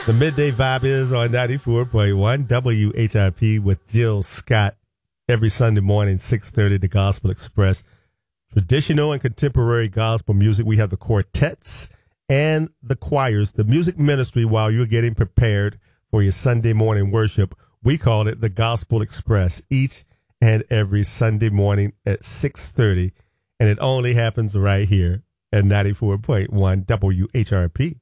The Midday Vibe is on 94.1 WHIP with Jill Scott every Sunday morning, 6:30, the Gospel Express. Traditional and contemporary gospel music. We have the quartets and the choirs, the music ministry while you're getting prepared for your Sunday morning worship. We call it the Gospel Express each and every Sunday morning at 6:30, and it only happens right here at 94.1 WHRP.